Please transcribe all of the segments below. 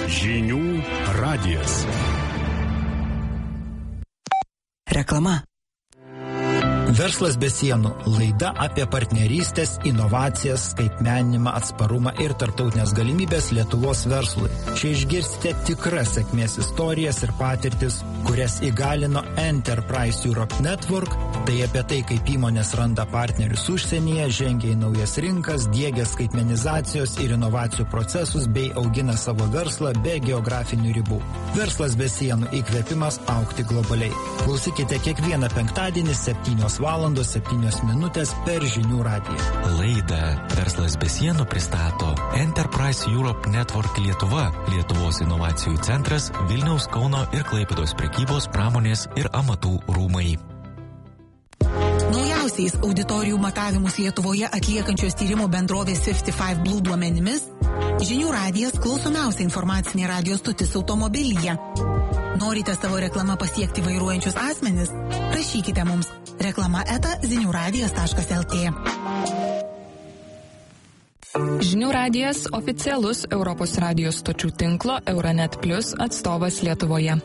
Žinių radijas. Reklama. Verslas be sienų – laida apie partnerystės, inovacijas, skaitmeninimą, atsparumą ir tarptautinės galimybės Lietuvos verslui. Čia išgirsite tikras sėkmės istorijas ir patirtis, kurias įgalino Enterprise Europe Network, tai apie tai, kaip įmonės randa partnerius užsienyje, žengia į naujas rinkas, diegia skaitmenizacijos ir inovacijų procesus bei augina savo verslą be geografinių ribų. Verslas be sienų – įkvėpimas augti globaliai. Klausykite kiekvieną penktadienį 7:07 per Žinių radiją. Laidą Verslas be sienų pristato Enterprise Europe Network Lietuva, Lietuvos inovacijų centras, Vilniaus, Kauno ir Klaipėdos prekybos, pramonės ir amatų rūmai. Naujausiais auditorijų matavimus Lietuvoje atliekančios tyrimo bendrovės 55 Blue duomenimis, Žinių radijas klausomiausia informacinė radijo stotis automobilyje. Norite savo reklamą pasiekti vairuojančius asmenis? Rašykite mums reklama@ziniuradijas.lt. Žinių radijas oficialus Europos radijos stočių tinklo Euronet Plus atstovas Lietuvoje.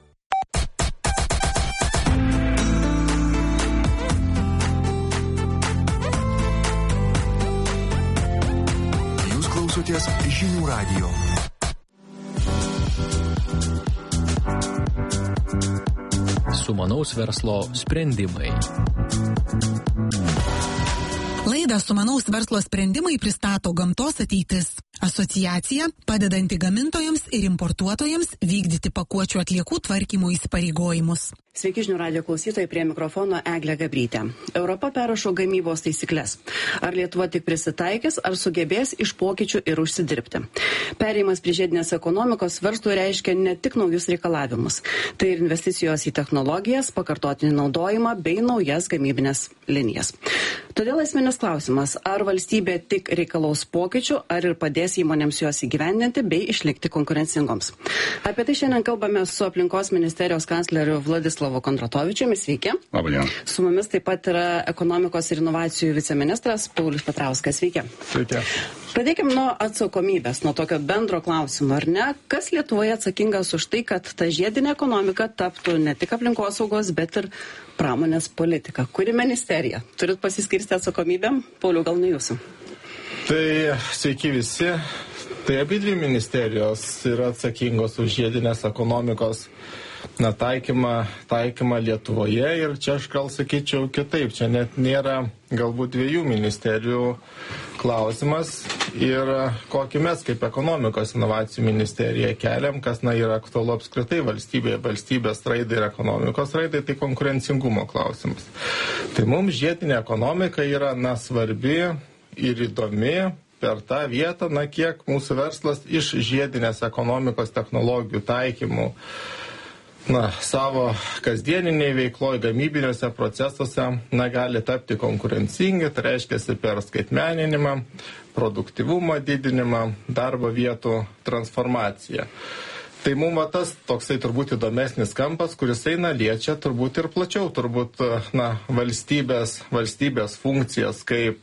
Jūs klausotės Žinių radijo. Sumanaus verslo sprendimai. Laidą Sumanaus verslo sprendimai pristato Gamtos ateitis. Asociacija, padedanti gamintojams ir importuotojams vykdyti pakuočių atliekų tvarkymo įsipareigojimus. Sveiki žinių radijo klausytojai, prie mikrofono Eglė Gabrytė. Europa perrašo gamybos taisyklės. Ar Lietuva tik prisitaikys, ar sugebės iš pokyčių ir užsidirbti? Perėjimas prie žiedinės ekonomikos verslui reiškia ne tik naujus reikalavimus. Tai ir investicijos į technologijas, pakartotinį naudojimą bei naujas gamybinės linijas. Todėl esminis klausimas, ar valstybė tik reikalaus pokyčių, ar ir padės įmonėms juos įgyvendinti bei išlikti konkurencingoms. Apie tai šiandien kalbame su aplinkos ministerijos kancleriu Vladislavu Kondratovičiumi. Sveiki. Labadiena. Su mumis taip pat yra ekonomikos ir inovacijų viceministras Paulius Petrauskas. Sveiki. Sveiki. Pradėkime nuo atsakomybės, nuo tokio bendro klausimo, ar ne? Kas Lietuvoje atsakingas už tai, kad ta žiedinė ekonomika taptų ne tik aplinkosaugos, bet ir pramonės politika? Kuri ministerija? Turit pasiskirsti atsakomybėm? Pauliau, gal ne jūsų? Tai sveiki visi. Tai abidvi ministerijos yra atsakingos už žiedinės ekonomikos taikymą Lietuvoje ir čia aš gal sakyčiau kitaip. Čia net nėra galbūt dviejų ministerijų klausimas ir kokį mes kaip ekonomikos inovacijų ministerija keliam, kas yra aktualu apskritai valstybės raidai ir ekonomikos raidai, tai konkurencingumo klausimas. Tai mums žiedinė ekonomika yra svarbi ir įdomi per tą vietą, kiek mūsų verslas iš žiedinės ekonomikos technologijų taikymų savo kasdieniniai veikloje, gamybiniuose procesuose gali tapti konkurencingi, tai reiškia per skaitmeninimą, produktyvumą didinimą, darbo vietų transformaciją. Tai mums tas toksai turbūt įdomesnis kampas, kuris liečia turbūt ir plačiau, turbūt valstybės funkcijas kaip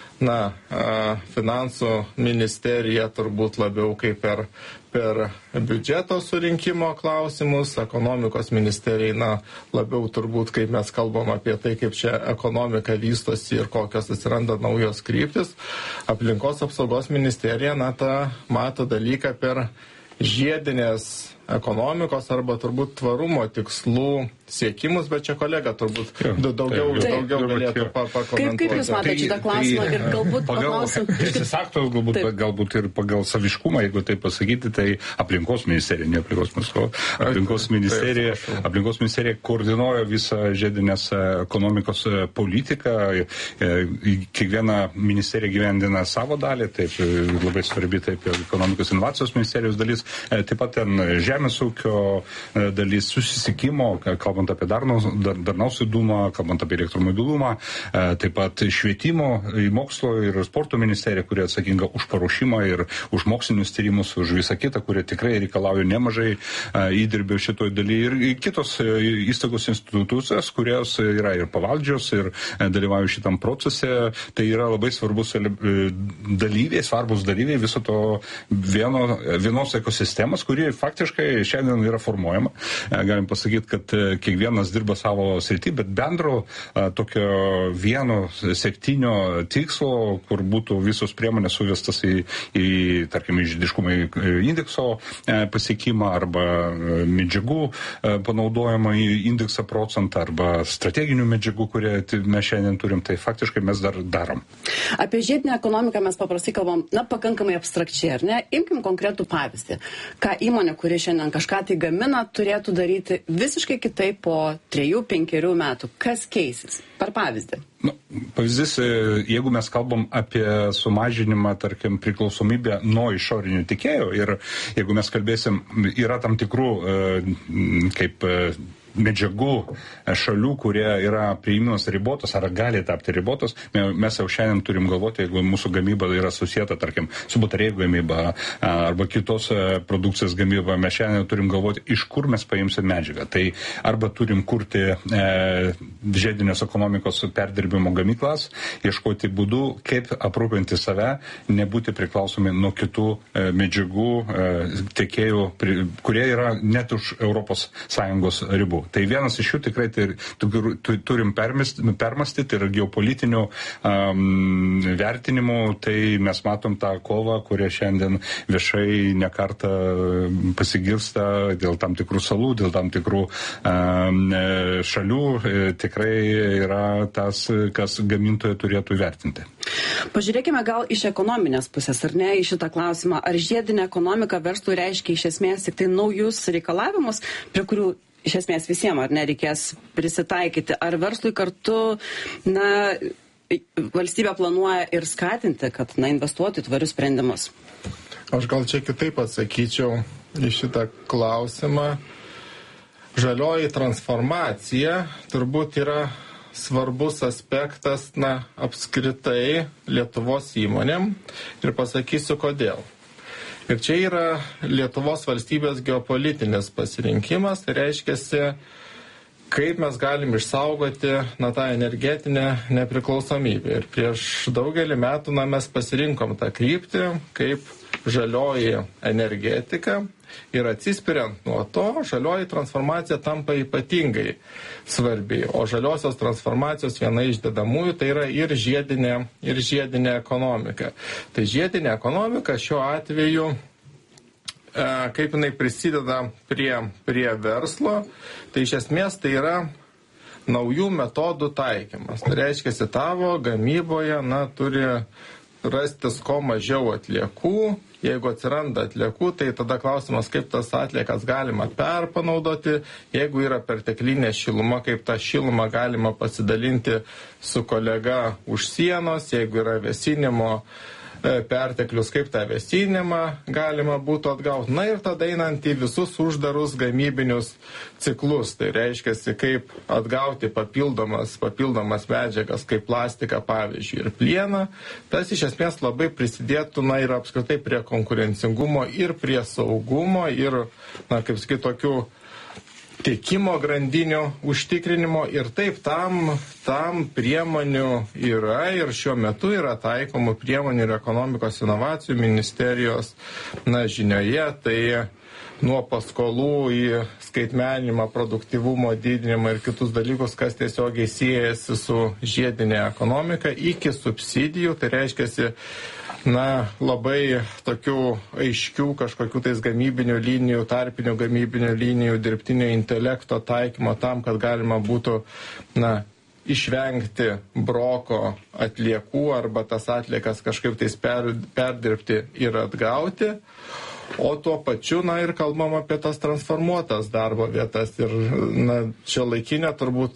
finansų ministerija turbūt labiau kaip per biudžeto surinkimo klausimus, ekonomikos ministerijai labiau turbūt, kaip mes kalbam apie tai, kaip čia ekonomika vystosi ir kokios atsiranda naujos kryptis. Aplinkos apsaugos ministerija mato dalyką per žiedinės ekonomikos arba turbūt tvarumo tikslų siekimus, bet čia kolega turbūt daugiau galėtų pakomentuoti. Kaip jūs matote šitą klausimą ir galbūt paklausim? Teisės aktos galbūt ir pagal saviškumą, jeigu tai pasakyti, tai aplinkos ministerija, ne aplinkos ministerija koordinuoja visą žiedinės ekonomikos politiką, kiekviena ministerija gyvendina savo dalį, taip labai svarbi taip ekonomikos inovacijos ministerijos dalis, taip pat ten žemės ūkio dalis, susisiekimo, kalbant apie darnaus judumą, kalbant apie elektromobilumą, taip pat švietimo, mokslo ir sporto ministerija, kurie atsakinga už paruošimą ir už mokslinius tyrimus, už visą kitą, kurie tikrai reikalauja nemažai įdirbio šitoj daly, ir kitos įstaigos institucijos, kurios yra ir pavaldžios, ir dalyvauja šitam procese. Tai yra labai svarbus svarbus dalyviai viso to vienos ekosistemos, kuri faktiškai šiandien yra formuojama. Galim pasakyti, kad kiekvienas dirba savo srity, bet bendro tokio vieno sektinio tikslo, kur būtų visos priemonės suvestas į tarkim, žiediškumo indekso pasiekimą arba medžiagų panaudojimą į indeksą procentą arba strateginių medžiagų, kurie mes šiandien turim, tai faktiškai mes dar darom. Apie žiedinę ekonomiką mes paprastai kalbam, pakankamai abstrakčiai, ar ne? Imkim konkretų pavyzdį. Ką įmonė, kuri šiandien kažką tai gamina, turėtų daryti visiškai kitaip po 3-5 metų. Kas keisis? Per pavyzdį. Pavyzdys, jeigu mes kalbam apie sumažinimą, tarkim, priklausomybę nuo išorinių tiekėjų ir jeigu mes kalbėsim, yra tam tikrų kaip medžiagų šalių, kurie yra priėmimas ribotos ar gali tapti ribotos, mes jau šiandien turim galvoti, jeigu mūsų gamyba yra susieta, tarkim, su baterijų gamyba arba kitos produkcijos gamyba, mes šiandien turim galvoti, iš kur mes paimsim medžiagą. Tai arba turim kurti žiedinės ekonomikos perdirbimo gamyklas, ieškoti būdų, kaip aprūpinti save, nebūti priklausomi nuo kitų medžiagų tiekėjų, kurie yra net už ES ribų. Tai vienas iš jų tikrai turim permastyti ir geopolitinių vertinimų, tai mes matom tą kovą, kurie šiandien viešai nekartą pasigirsta dėl tam tikrų salų, dėl tam tikrų šalių, tikrai yra tas, kas gamintojai turėtų vertinti. Pažiūrėkime gal iš ekonominės pusės, ar ne, į šitą klausimą. Ar žiedinė ekonomika verslui reiškia iš esmės tik tai naujus reikalavimus, prie kurių iš esmės visiems, ar nereikės prisitaikyti? Ar verslui kartu, valstybė planuoja ir skatinti, kad, investuoti į tvarius sprendimus? Aš gal čia kitaip atsakyčiau į šitą klausimą. Žalioji transformacija turbūt yra svarbus aspektas, apskritai Lietuvos įmonėm ir pasakysiu kodėl. Ir čia yra Lietuvos valstybės geopolitinis pasirinkimas, tai reiškiasi, kaip mes galim išsaugoti tą energetinę nepriklausomybę. Ir prieš daugelį metų mes pasirinkom tą kryptį kaip žalioji energetika ir atsispiriant nuo to, žalioji transformacija tampa ypatingai svarbi. O žaliosios transformacijos viena iš dedamųjų tai yra ir žiedinė ekonomika. Tai žiedinė ekonomika šiuo atveju, kaip jinai prisideda prie verslo, tai iš esmės tai yra naujų metodų taikymas. Tai reiškia, tavo gamyboje turi rastis kuo mažiau atliekų. Jeigu atsiranda atliekų, tai tada klausimas, kaip tas atliekas galima perpanaudoti. Jeigu yra perteklinė šiluma, kaip tą šilumą galima pasidalinti su kolega už sienos. Jeigu yra vėsinimo perteklius, kaip tą vėsinimą galima būtų atgauti. Ir tada einant į visus uždarus gamybinius ciklus. Tai reiškia, kaip atgauti papildomas medžiagas, kaip plastiką, pavyzdžiui, ir plieną. Tas iš esmės labai prisidėtų ir apskritai prie konkurencingumo ir prie saugumo ir, kaip sakyti, tokių tiekimo grandinių užtikrinimo ir taip tam priemonių yra ir šiuo metu yra taikomų priemonių ir ekonomikos inovacijų ministerijos žinioje, tai nuo paskolų į skaitmeninimą, produktyvumo didinimą ir kitus dalykus, kas tiesiogiai siejasi su žiedinė ekonomika, iki subsidijų, tai reiškia labai tokių aiškių kažkokių tais gamybinių linijų, tarpinių gamybinių linijų, dirbtinio intelekto taikymo tam, kad galima būtų išvengti broko atliekų arba tas atliekas kažkaip tais perdirbti ir atgauti. O tuo pačiu, ir kalbam apie tas transformuotas darbo vietas ir čia laikinė turbūt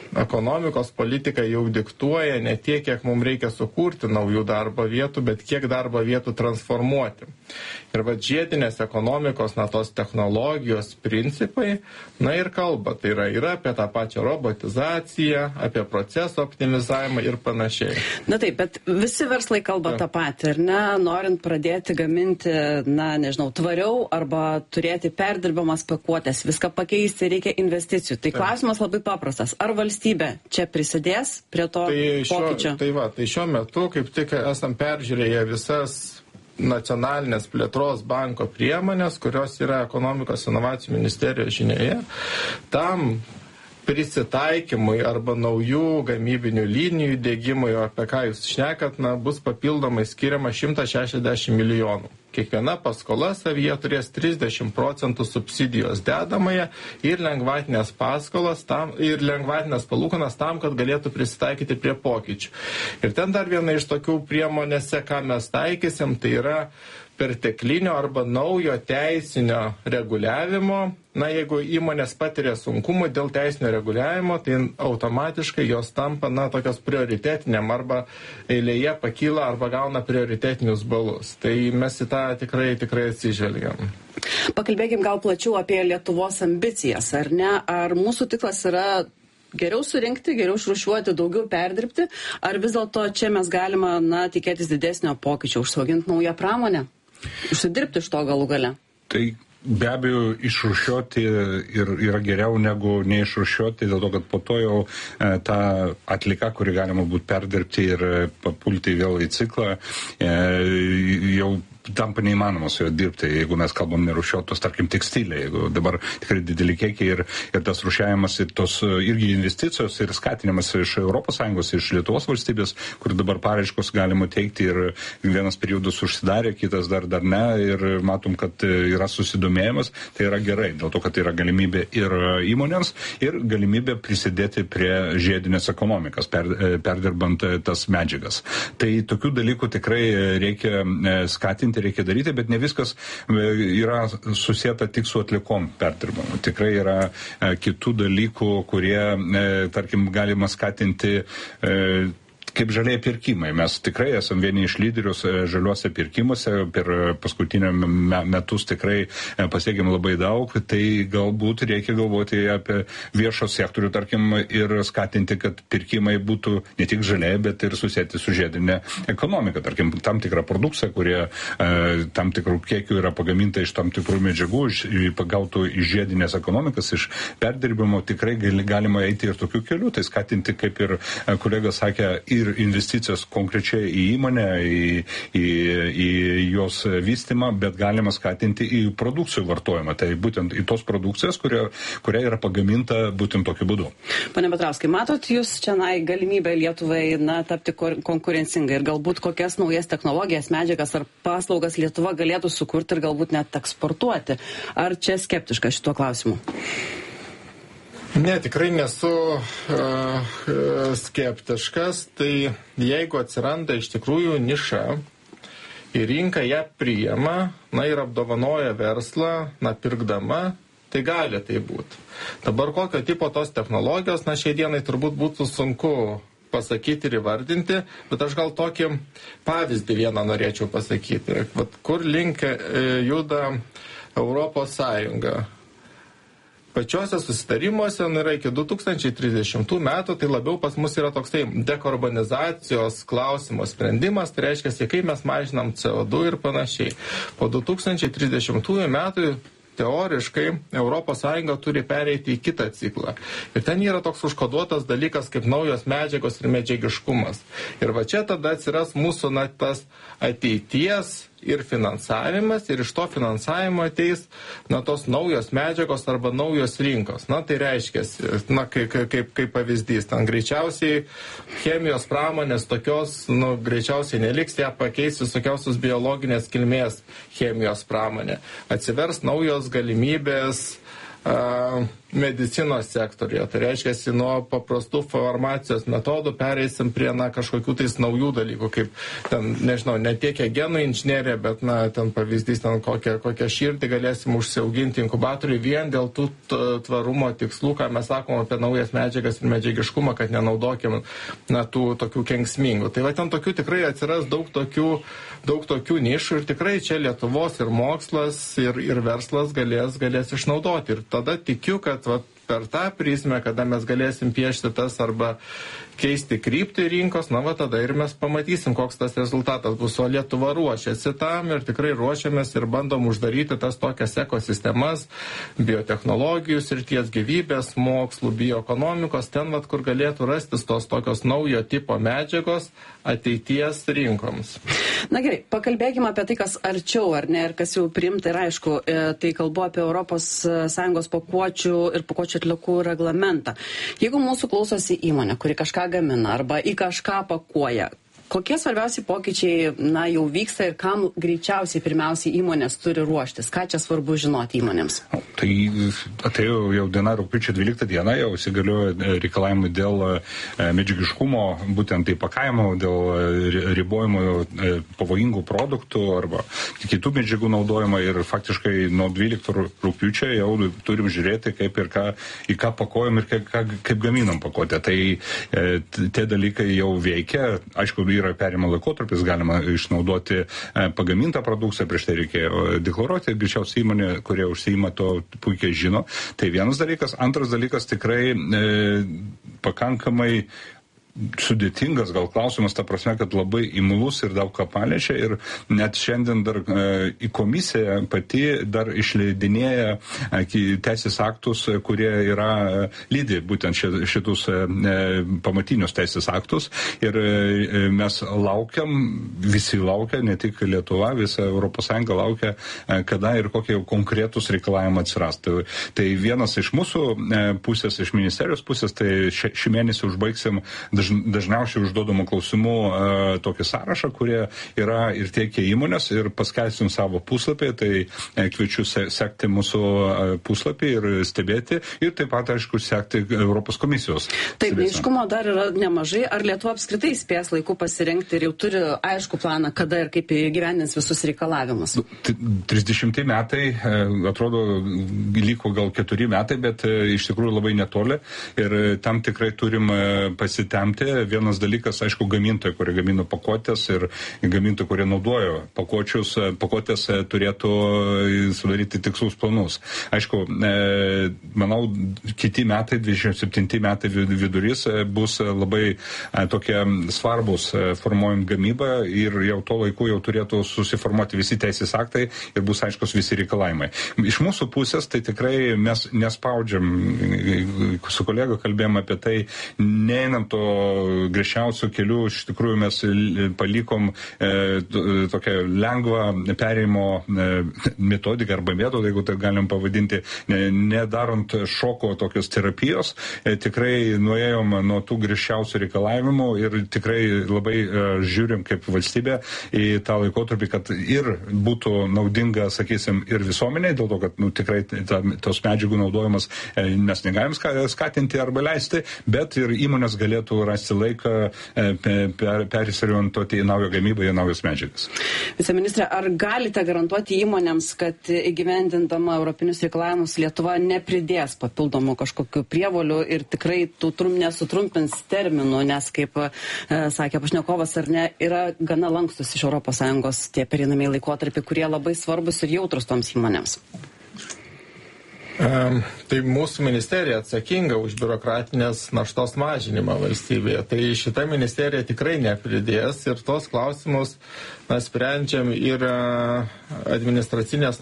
ekonomikos politika jau diktuoja ne tiek, kiek mums reikia sukurti naujų darbo vietų, bet kiek darbo vietų transformuoti. Ir žiedinės ekonomikos, tos technologijos principai, ir kalba. Tai yra apie tą pačią robotizaciją, apie proceso optimizavimą ir panašiai. Na taip, bet visi verslai kalba tą patį, ar ne? Norint pradėti gaminti, tvariau arba turėti perdirbamas pakuotės, viską pakeisti, reikia investicijų. Tai klausimas labai paprastas. Ar valstybė čia prisidės prie to pokyčio? Tai šiuo metu, kaip tik esam peržiūrėję visas nacionalinės plėtros banko priemonės, kurios yra ekonomikos inovacijų ministerijos žinioje, tam prisitaikymui arba naujų gamybinių linijų dėgymui, apie ką jūs šnekat, bus papildomai skiriama 160 milijonų. Kiekviena paskola savyje turės 30% subsidijos dedamąją ir lengvatinės paskolas ir lengvatinės palūkanas tam, kad galėtų prisitaikyti prie pokyčių. Ir ten dar viena iš tokių priemonėse, ką mes taikysim, tai yra perteklinio arba naujo teisinio reguliavimo. Jeigu įmonės patiria sunkumų dėl teisinio reguliavimo, tai automatiškai jos tampa, tokios prioritetiniam arba eilėje pakyla arba gauna prioritetinius balus. Tai mes į tą tikrai atsižvelgiam. Pakalbėkim gal plačiau apie Lietuvos ambicijas, ar ne? Ar mūsų tikslas yra geriau surinkti, geriau išrūšiuoti, daugiau perdirbti, ar vis dėlto čia mes galime, tikėtis didesnio pokyčio, užsiauginti naują pramonę? Užsidirbti iš to galų gale? Tai be abejo išrūšiuoti yra geriau negu neišrūšiuoti, dėl to, kad po to jau ta atlika, kuri galima būtų perdirbti ir papulti vėl į ciklą, jau tampa neįmanoma su juo dirbti, jeigu mes kalbam nerūšiuotos, tarkim, tekstilė, jeigu dabar tikrai dideli kiekiai ir tas rūšiavimas ir tos irgi investicijos ir skatinimas iš ES, iš Lietuvos valstybės, kur dabar paraiškos galima teikti ir vienas periodas užsidarė, kitas dar ne ir matom, kad yra susidomėjimas, tai yra gerai, dėl to, kad tai yra galimybė ir įmonėms ir galimybė prisidėti prie žiedinės ekonomikos, perdirbant tas medžiagas. Tai tokių dalykų tikrai reikia skatinti, reikia daryti, bet ne viskas yra susieta tik su atlikom perdirbamu. Tikrai yra kitų dalykų, kurie, tarkim, galima skatinti kaip žaliai pirkimai. Mes tikrai esam vieni iš lyderius žaliuose pirkimuose, per paskutinio metus tikrai pasiekėm labai daug, tai galbūt reikia galvoti apie viešo sektorių, tarkim, ir skatinti, kad pirkimai būtų ne tik žaliai, bet ir susėti su žiedinė ekonomika. Tarkim, tam tikrą produkciją, kurie tam tikrų kiekių yra pagaminta iš tam tikrų medžiagų, pagautų iš žiedinės ekonomikas, iš perdirbimo, tikrai galima eiti ir tokiu keliu, tai skatinti, kaip ir kolega sakė, ir investicijos konkrečiai į įmonę, į jos vystymą, bet galima skatinti į produkcijų vartojimą. Tai būtent į tos produkcijas, kuria yra pagaminta būtent tokiu būdu. Pane Petrauskai, matot jūs čia galimybę Lietuvai tapti konkurencingai ir galbūt kokias naujas technologijas, medžiagas ar paslaugas Lietuva galėtų sukurti ir galbūt net eksportuoti? Ar čia skeptiška šituo klausimu? Ne, tikrai nesu skeptiškas, tai jeigu atsiranda iš tikrųjų niša ir rinka ją priima, ir apdovanoja verslą, pirkdama, tai gali tai būti. Dabar kokio tipo tos technologijos, šiai dienai turbūt būtų sunku pasakyti ir įvardinti, bet aš gal tokį pavyzdį vieną norėčiau pasakyti. Kur link juda Europos Sąjunga? Pačiuose susitarimuose yra iki 2030 metų, tai labiau pas mus yra toksai dekarbonizacijos klausimo sprendimas, tai reiškia, kaip mes mažinam CO2 ir panašiai. Po 2030 metų teoriškai ES turi pereiti į kitą ciklą. Ir ten yra toks užkoduotas dalykas kaip naujos medžiagos ir medžiagiškumas. Ir čia tada atsiras mūsų tas ateities ir finansavimas, ir iš to finansavimo ateis tos naujos medžiagos arba naujos rinkos. Tai reiškia, kaip pavyzdys, ten greičiausiai chemijos pramonės tokios, greičiausiai neliks, ją pakeis visokiausios biologinės kilmės chemijos pramonė. Atsivers naujos galimybės medicinos sektorija. Tai reiškia, nuo paprastų farmacijos metodų pereisim prie kažkokių tais naujų dalykų, kaip ten, nežinau, ne tiek genų inžinierija, bet ten pavyzdys, ten kokią širdį galėsim užsiauginti inkubatoriui vien dėl tų tvarumo tikslų, ką mes sakom apie naujas medžiagas ir medžiagiškumą, kad nenaudokim tų tokių kenksmingų. Tai va ten tokių tikrai atsiras daug tokių nišų ir tikrai čia Lietuvos ir mokslas ir verslas galės išnaudoti. Ir tada tikiu, kad per tą prizmę, kada mes galėsim piešti tas arba keisti kryptį rinkos, tada ir mes pamatysim, koks tas rezultatas bus. O Lietuva ruošiasi tam ir tikrai ruošiamės ir bandom uždaryti tas tokias ekosistemas, biotechnologijų srities, gyvybės, mokslų, bioekonomikos, ten, kur galėtų rastis tos tokios naujo tipo medžiagos ateities rinkoms. Na gerai, pakalbėkime apie tai, kas arčiau, ar ne, ir kas jau priimta, ir aišku, tai kalbu apie ES pakuočių ir pakuočių atliekų reglamentą. Jeigu mūsų klausosi įmonė, kuri kažką gamina arba į kažką pakuoja, kokie svarbiausi pokyčiai jau vyksta ir kam greičiausiai pirmiausiai įmonės turi ruoštis? Ką čia svarbu žinoti įmonėms? Tai atėjo jau diena, rugpjūčio 12 diena, jau įsigaliojo reikalavimai dėl medžiagiškumo, būtent įpakavimo, dėl ribojimo pavojingų produktų arba kitų medžiagų naudojimo ir faktiškai nuo 12 rugpjūčio jau turim žiūrėti, kaip ir į ką pakuojam ir kaip gaminam pakuotę. Tai tie dalykai jau veikia. Aišku, yra perėjimo laikotarpis, galima išnaudoti pagamintą produkciją, prieš tai reikėjo deklaruoti, greičiausiai įmonė, kurie užsiima to puikiai žino. Tai vienas dalykas. Antras dalykas tikrai pakankamai sudėtingas gal klausimas, ta prasme, kad labai imlus ir daug ką paliečia ir net šiandien dar į komisiją pati dar išleidinėja teisės aktus, kurie yra lydi būtent šitus pamatinius teisės aktus ir mes laukiam, visi laukia, ne tik Lietuva, visa ES laukia, kada ir kokie jau konkretus reikalavimai atsiras. Tai vienas iš mūsų pusės, iš ministerijos pusės, tai šį mėnesį užbaigsim dažniausiai užduodamų klausimų tokį sąrašą, kurie yra ir tiekia įmonės ir paskelbsim savo puslapį, tai kviečiu sekti mūsų puslapį ir stebėti ir taip pat, aišku, sekti Europos komisijos. Taip, neiškumo dar yra nemažai. Ar Lietuva apskritai spės laiku pasirengti ir jau turi aišku planą, kada ir kaip įgyvendins visus reikalavimus? 30 metai, atrodo, liko gal 4 metai, bet iš tikrųjų labai netoli ir tam tikrai turim pasitemti. Vienas dalykas, aišku, gamintojai, kurie gamino pakuotės ir gamintojai, kurie naudojo pakuotės, turėtų sudaryti tikslus planus. Aišku, manau, kiti metai, 27 metai vidurys bus labai tokie svarbus formuojant gamybą ir jau to laiku jau turėtų susiformuoti visi teisės aktai ir bus aiškus visi reikalavimai. Iš mūsų pusės tai tikrai mes nespaudžiam, su kolega kalbėjom apie tai, neinam to griežčiausių kelių, iš tikrųjų mes palikom tokią lengvą perėjimo metodiką arba metodą, jeigu tai galim pavadinti, nedarant šoko tokios terapijos, tikrai nuėjom nuo tų griežčiausių reikalavimų ir tikrai labai žiūrim kaip valstybė į tą laikotarpį, kad ir būtų naudinga, sakysim, ir visuomeniai, dėl to, kad tikrai tos medžiagų naudojimas mes negalim skatinti arba leisti, bet ir įmonės galėtų rasti laiką perisorientuoti į naują gamybą, į naujas medžiagas. Viceministrė, ar galite garantuoti įmonėms, kad įgyvendindama europinius reikalavimus Lietuva nepridės papildomų kažkokių prievolių ir tikrai nesutrumpins terminų, nes, kaip sakė pašnekovas, ar ne, yra gana lankstus iš ES tie pereinamiai laikotarpiai, kurie labai svarbus ir jautrus toms įmonėms? Tai mūsų ministerija atsakinga už biurokratinės naštos mažinimą valstybėje. Tai šita ministerija tikrai nepridės ir tos klausimus mes sprendžiam ir administracinės